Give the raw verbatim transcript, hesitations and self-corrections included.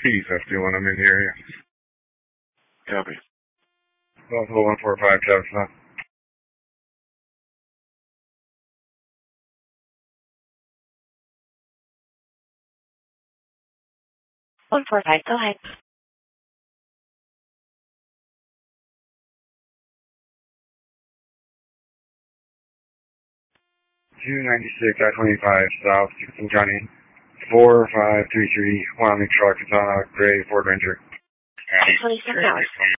Peace, I feel when I'm in the area. Copy. Buffalo one four five, Jefferson. one four five, go ahead. two ninety-six, I twenty-five, South, Houston County, four five three three, Wyoming truck, it's on a gray Ford Ranger. twenty-seven hours.